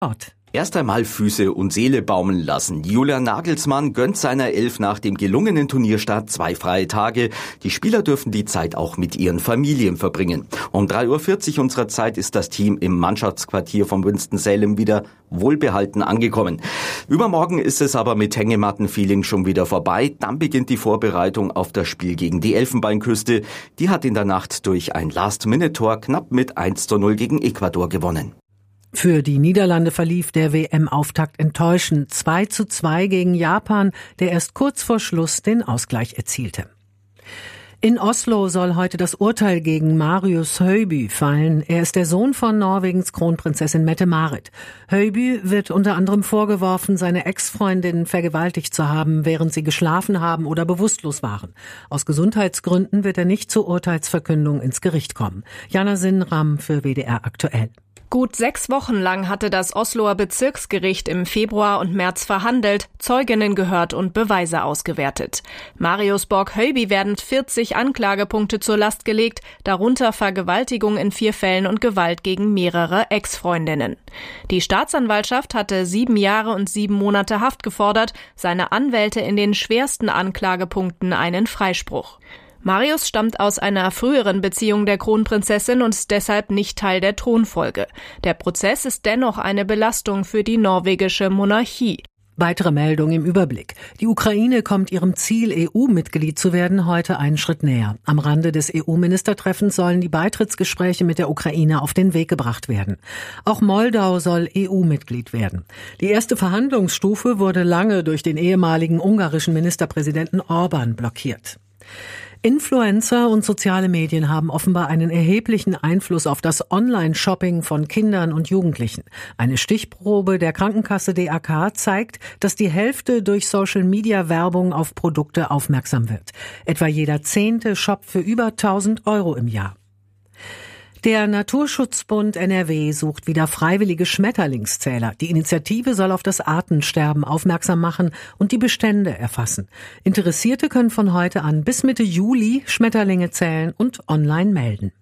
Ort. Erst einmal Füße und Seele baumeln lassen. Julian Nagelsmann gönnt seiner Elf nach dem gelungenen Turnierstart 2 freie Tage. Die Spieler dürfen die Zeit auch mit ihren Familien verbringen. Um 3:40 Uhr unserer Zeit ist das Team im Mannschaftsquartier von Winston-Salem wieder wohlbehalten angekommen. Übermorgen ist es aber mit Hängematten-Feeling schon wieder vorbei. Dann beginnt die Vorbereitung auf das Spiel gegen die Elfenbeinküste. Die hat in der Nacht durch ein Last-Minute-Tor knapp mit 1:0 gegen Ecuador gewonnen. Für die Niederlande verlief der WM-Auftakt enttäuschend. 2:2 gegen Japan, der erst kurz vor Schluss den Ausgleich erzielte. In Oslo soll heute das Urteil gegen Marius Høiby fallen. Er ist der Sohn von Norwegens Kronprinzessin Mette-Marit. Høiby wird unter anderem vorgeworfen, seine Ex-Freundinnen vergewaltigt zu haben, während sie geschlafen haben oder bewusstlos waren. Aus Gesundheitsgründen wird er nicht zur Urteilsverkündung ins Gericht kommen. Jana Sinnram für WDR aktuell. Gut 6 Wochen lang hatte das Osloer Bezirksgericht im Februar und März verhandelt, Zeuginnen gehört und Beweise ausgewertet. Marius Borg-Høiby werden 40 Anklagepunkte zur Last gelegt, darunter Vergewaltigung in 4 Fällen und Gewalt gegen mehrere Ex-Freundinnen. Die Staatsanwaltschaft hatte 7 Jahre und 7 Monate Haft gefordert, seine Anwälte in den schwersten Anklagepunkten einen Freispruch. Marius stammt aus einer früheren Beziehung der Kronprinzessin und ist deshalb nicht Teil der Thronfolge. Der Prozess ist dennoch eine Belastung für die norwegische Monarchie. Weitere Meldung im Überblick. Die Ukraine kommt ihrem Ziel, EU-Mitglied zu werden, heute einen Schritt näher. Am Rande des EU-Ministertreffens sollen die Beitrittsgespräche mit der Ukraine auf den Weg gebracht werden. Auch Moldau soll EU-Mitglied werden. Die erste Verhandlungsstufe wurde lange durch den ehemaligen ungarischen Ministerpräsidenten Orbán blockiert. Influencer und soziale Medien haben offenbar einen erheblichen Einfluss auf das Online-Shopping von Kindern und Jugendlichen. Eine Stichprobe der Krankenkasse DAK zeigt, dass die Hälfte durch Social-Media-Werbung auf Produkte aufmerksam wird. Etwa jeder 10. shoppt für über 1.000 € im Jahr. Der Naturschutzbund NRW sucht wieder freiwillige Schmetterlingszähler. Die Initiative soll auf das Artensterben aufmerksam machen und die Bestände erfassen. Interessierte können von heute an bis Mitte Juli Schmetterlinge zählen und online melden.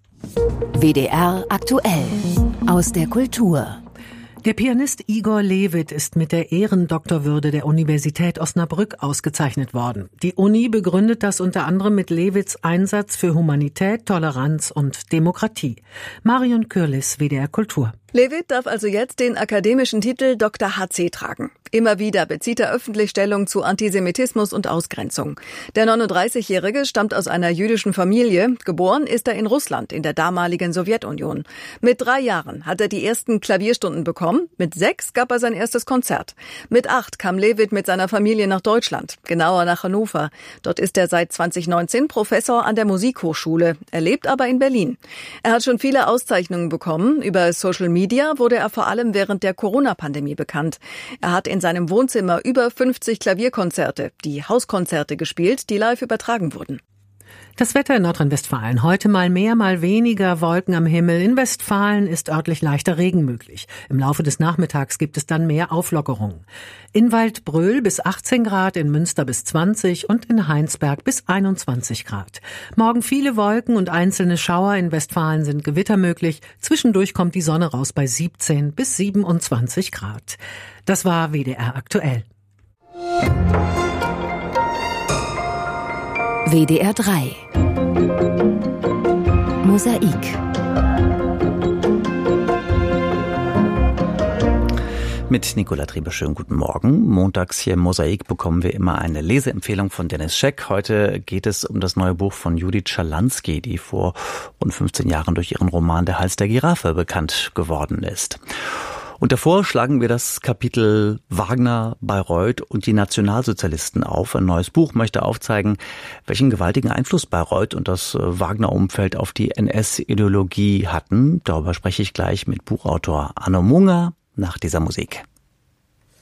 WDR aktuell aus der Kultur. Der Pianist Igor Levit ist mit der Ehrendoktorwürde der Universität Osnabrück ausgezeichnet worden. Die Uni begründet das unter anderem mit Levits Einsatz für Humanität, Toleranz und Demokratie. Marion Kürlis, WDR Kultur. Levit darf also jetzt den akademischen Titel Dr. HC tragen. Immer wieder bezieht er öffentlich Stellung zu Antisemitismus und Ausgrenzung. Der 39-Jährige stammt aus einer jüdischen Familie. Geboren ist er in Russland, in der damaligen Sowjetunion. Mit 3 Jahren hat er die ersten Klavierstunden bekommen. Mit 6 gab er sein erstes Konzert. Mit 8 kam Levit mit seiner Familie nach Deutschland, genauer nach Hannover. Dort ist er seit 2019 Professor an der Musikhochschule. Er lebt aber in Berlin. Er hat schon viele Auszeichnungen bekommen. Über Social Media wurde er vor allem während der Corona-Pandemie bekannt. Er hat in seinem Wohnzimmer über 50 Klavierkonzerte, die Hauskonzerte gespielt, die live übertragen wurden. Das Wetter in Nordrhein-Westfalen. Heute mal mehr, mal weniger Wolken am Himmel. In Westfalen ist örtlich leichter Regen möglich. Im Laufe des Nachmittags gibt es dann mehr Auflockerungen. In Waldbröl bis 18 Grad, in Münster bis 20 und in Heinsberg bis 21 Grad. Morgen viele Wolken und einzelne Schauer. In Westfalen sind Gewitter möglich. Zwischendurch kommt die Sonne raus bei 17 bis 27 Grad. Das war WDR aktuell. WDR 3 Mosaik. Mit Nicola Trieber, schönen guten Morgen. Montags hier im Mosaik bekommen wir immer eine Leseempfehlung von Dennis Scheck. Heute geht es um das neue Buch von Judith Schalansky, die vor rund 15 Jahren durch ihren Roman Der Hals der Giraffe bekannt geworden ist. Und davor schlagen wir das Kapitel Wagner, Bayreuth und die Nationalsozialisten auf. Ein neues Buch möchte aufzeigen, welchen gewaltigen Einfluss Bayreuth und das Wagner-Umfeld auf die NS-Ideologie hatten. Darüber spreche ich gleich mit Buchautor Arno Munger nach dieser Musik.